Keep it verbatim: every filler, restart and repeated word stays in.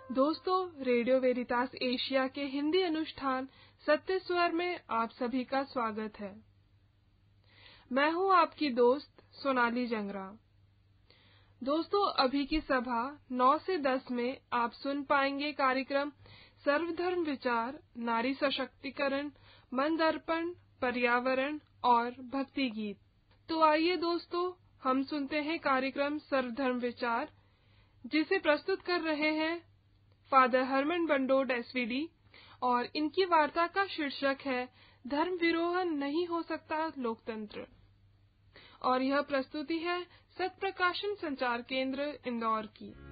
दोस्तों, radio वेरितास Asia के हिंदी अनुष्ठान सत्य स्वर में आप सभी का स्वागत है। मैं हूं आपकी दोस्त सोनाली जंगरा। दोस्तों, अभी की सभा नौ से दस में आप सुन पाएंगे कार्यक्रम सर्वधर्म विचार, नारी सशक्तिकरण, मन दर्पण, पर्यावरण और भक्ति गीत। तो आइए दोस्तों, हम सुनते हैं कार्यक्रम सर्वधर्म विचार, जिसे प्रस्तुत कर रहे हैं फादर हरमन बंडोड एसवीडी, और इनकी वार्ता का शीर्षक है धर्म विरोह नहीं हो सकता लोकतंत्र। और यह प्रस्तुति है सत्प्रकाशन संचार केंद्र इंदौर की।